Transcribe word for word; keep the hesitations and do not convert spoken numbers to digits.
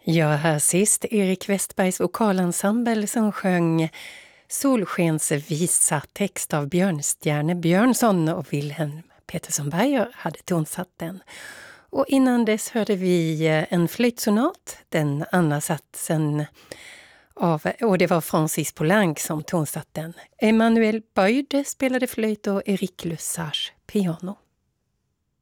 Ja, här sist Erik Westbergs vokalensemble som sjöng Solskens visa, text av Björnstjerne Björnsson och Wilhelm Petersson Berger hade tonsatt den. Och innan dess hörde vi en flöjtsonat, den andra satsen av, och det var Francis Poulenc som tonsatt den. Emmanuel Beude spelade flöjt och Eric Lussage piano.